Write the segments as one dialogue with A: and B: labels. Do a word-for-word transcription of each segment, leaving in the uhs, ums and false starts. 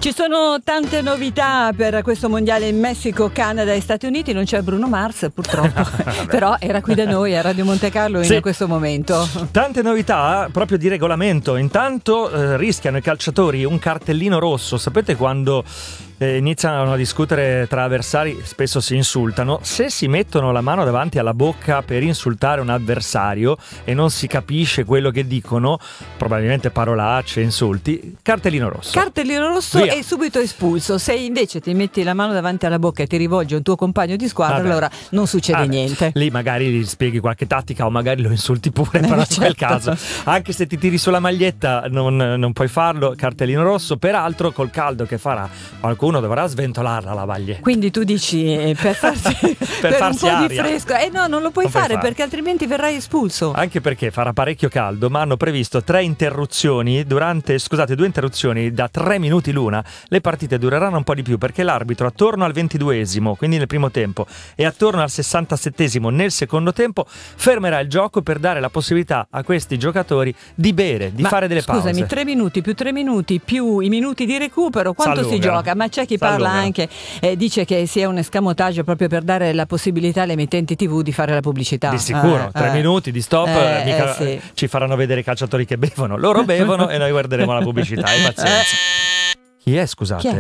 A: Ci sono tante novità per questo mondiale in Messico, Canada e Stati Uniti. Non c'è Bruno Mars purtroppo, però era qui da noi a Radio Monte Carlo in
B: sì.
A: questo momento.
B: Tante novità proprio di regolamento. Intanto eh, rischiano i calciatori un cartellino rosso. Sapete quando eh, iniziano a discutere tra avversari, spesso si insultano. Se si mettono la mano davanti alla bocca per insultare un avversario e non si capisce quello che dicono, probabilmente parolacce, insulti, cartellino rosso.
A: Cartellino rosso
B: Via.
A: e subito espulso. Se invece ti metti la mano davanti alla bocca e ti rivolgi a un tuo compagno di squadra,
B: Vabbè.
A: allora non succede
B: Vabbè.
A: niente.
B: Lì magari gli spieghi qualche tattica o magari lo insulti pure, però in quel
A: certo.
B: caso, anche se ti tiri sulla maglietta non, non puoi farlo, cartellino rosso. Peraltro col caldo che farà qualcuno dovrà sventolarla la maglietta.
A: Quindi tu dici eh, per farsi, per
B: farsi
A: un po'
B: aria.
A: di fresco, eh no, non lo puoi
B: Non puoi
A: fare
B: fare.
A: perché altrimenti verrai espulso.
B: Anche perché farà parecchio caldo, ma hanno previsto tre interruzioni durante, scusate, due interruzioni da tre minuti l'una. Le partite dureranno un po' di più perché l'arbitro attorno al ventiduesimo, quindi nel primo tempo, e attorno al sessantasettesimo nel secondo tempo fermerà il gioco per dare la possibilità a questi giocatori di bere, di
A: Ma
B: fare delle pause.
A: scusami, tre minuti più tre minuti più i minuti di recupero, quanto si
B: S'allungano.
A: gioca? Ma c'è chi parla
B: S'allungano.
A: anche, eh, dice che sia un escamotage proprio per dare la possibilità alle emittenti tivù di fare la pubblicità.
B: Di sicuro,
A: Eh,
B: tre
A: eh.
B: minuti di stop,
A: Eh,
B: mica
A: eh, sì.
B: ci faranno vedere i calciatori che bevono. Loro bevono e noi guarderemo la pubblicità, e pazienza. Chi è, scusate?
A: Chi è?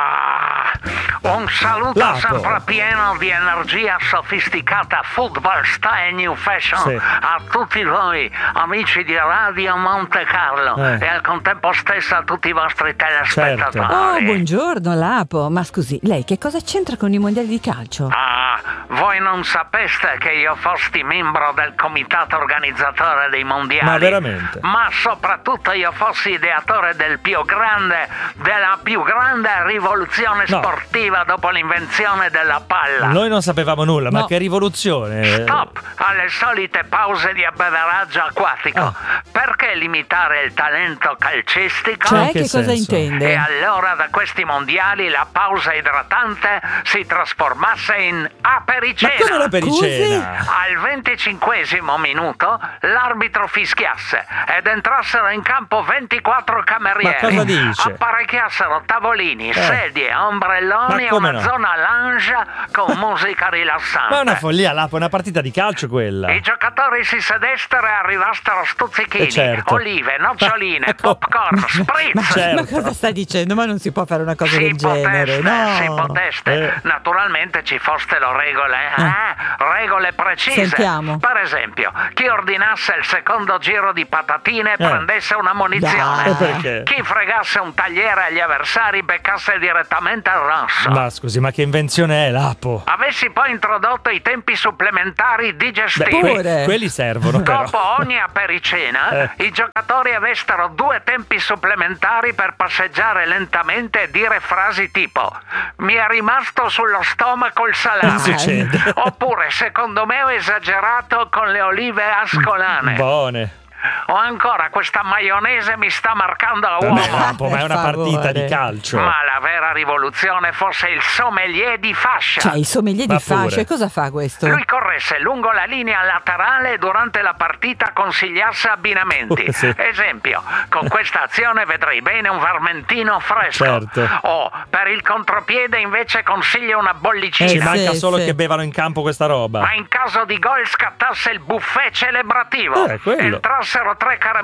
C: Ah, un saluto
B: Lapo.
C: sempre pieno di energia sofisticata, football style new fashion
B: Sì.
C: a tutti voi amici di Radio Monte Carlo
B: Eh.
C: e al contempo stesso a tutti i vostri telespettatori.
A: Oh, buongiorno Lapo, ma scusi, lei che cosa c'entra con i mondiali di calcio?
C: Ah, voi non sapeste che io fossi membro del comitato organizzatore dei mondiali?
B: Ma veramente?
C: Ma soprattutto io fossi ideatore del più grande, della più grande rivoluzione
B: No.
C: sportiva dopo l'invenzione della palla.
B: Noi non sapevamo nulla, ma
A: No.
B: che rivoluzione!
C: Stop alle solite pause di abbeveraggio acquatico.
B: Ah.
C: Perché limitare il talento calcistico?
A: Cioè,
B: in che
A: che cosa
B: senso?
A: intende?
C: E allora da questi mondiali la pausa idratante si trasformasse in
B: Ma
C: apericena.
B: come la pericena?
C: Al venticinquesimo minuto l'arbitro fischiasse ed entrassero in campo ventiquattro camerieri.
B: Ma cosa dice?
C: Apparecchiassero tavolini, sedie, ombrelloni
B: Ma
C: e
B: come
C: una
B: no?
C: zona lounge con musica rilassante.
B: Ma è una follia, Lapo, è una partita di calcio quella.
C: I giocatori si sedestero e arrivassero stuzzichini,
B: Eh, certo.
C: olive, noccioline,
B: Ma-
C: popcorn,
A: Ma,
C: spritz.
B: certo.
A: ma cosa sta dicendo? Ma non si può fare una cosa
C: Si
A: del genere,
C: poteste,
A: no?
C: si poteste.
B: Eh.
C: Naturalmente ci fossero regole, eh? Regole precise.
A: Sentiamo.
C: Per esempio, chi ordinasse il secondo giro di patatine prendesse una munizione.
A: Dai.
B: E perché?
C: Chi fregasse un tagliere agli avversari beccasse direttamente il rosso.
B: Ma scusi, ma che invenzione è, Lapo?
C: Avessi poi introdotto i tempi supplementari
B: Beh,
C: digestivi.
B: que-
A: Pure.
B: quelli servono però.
C: Dopo ogni apericena,
B: Eh.
C: i giocatori avessero due tempi supplementari per passeggiare lentamente e dire frasi tipo: mi è rimasto sullo stomaco il salame.
B: Non succede.
C: Oppure, secondo me ho esagerato con le olive ascolane.
B: Buone.
C: O ancora, questa maionese mi sta marcando a uomo.
B: Vabbè, Lapo, ma è una
A: Per
B: partita
A: favore.
B: di calcio.
C: Ma la vera rivoluzione fosse il sommelier di fascia.
A: Cioè, i sommelier
B: Ma
A: di fascia,
B: pure.
A: e cosa fa questo?
C: Lui corresse lungo la linea laterale e durante la partita consigliasse abbinamenti.
B: Uh, sì.
C: Esempio, con questa azione vedrei bene un vermentino fresco.
B: Certo.
C: O per il contropiede invece consiglia una bollicina.
B: Ci
A: Eh,
B: manca
A: sì,
B: solo
A: sì.
B: che bevano in campo questa roba.
C: Ma in caso di gol scattasse il buffet celebrativo.
B: Eh, quello.
C: Entrassero tre carabinieri,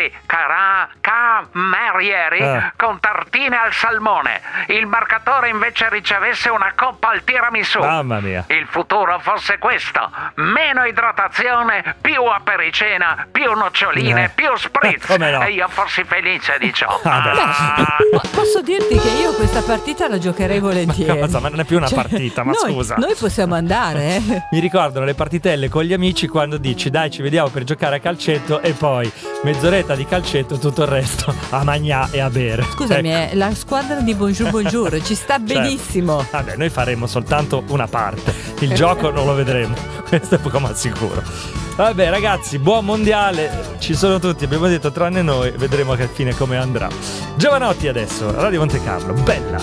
C: cara, camerieri,
B: Eh.
C: con tartine al salmone. Il marcatore invece ricevesse una coppa al tiramisù.
B: Mamma mia.
C: Il futuro fosse questo: meno idratazione, più apericena, più noccioline,
B: Eh.
C: più spritz.
B: Come no?
C: E io fossi felice di ciò.
B: Vabbè.
C: Ah.
A: Po- Posso dirti che io questa partita la giocherei volentieri.
B: cosa? Ma non è più una partita, ma
A: noi,
B: scusa.
A: Noi possiamo andare, eh?
B: Mi ricordano le partitelle con gli amici quando dici dai ci vediamo per giocare a calcetto e poi mezz'oretta di calcetto, tutto il resto a mangiare e a bere.
A: Scusami,
B: Ecco.
A: è la squadra di Bonjour Bonjour ci sta
B: Certo.
A: benissimo.
B: Vabbè, noi faremo soltanto una parte. Il gioco non lo vedremo. Questo è poco ma sicuro. Vabbè ragazzi, buon mondiale. Ci sono tutti, abbiamo detto tranne noi. Vedremo che fine come andrà. Giovanotti adesso, Radio Monte Carlo. Bella.